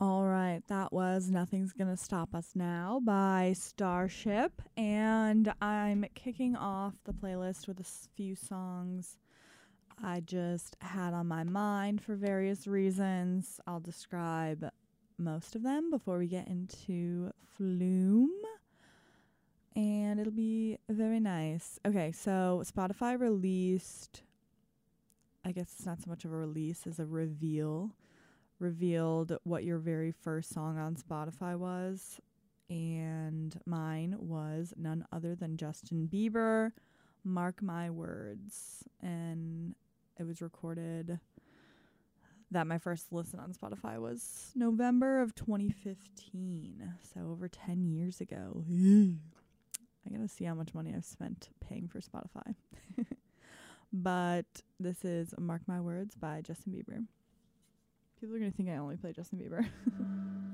All right, that was Nothing's Gonna Stop Us Now by Starship. And I'm kicking off the playlist with a few songs I just had on my mind for various reasons. I'll describe most of them before we get into Flume. And it'll be very nice. Okay, so Spotify released, I guess it's not so much of a release as a revealed what your very first song on Spotify was, and mine was none other than Justin Bieber, Mark My Words. And it was recorded that my first listen on Spotify was November of 2015, so over 10 years ago. I gotta see how much money I've spent paying for Spotify. But this is Mark My Words by Justin Bieber. People are going to think I only play Justin Bieber.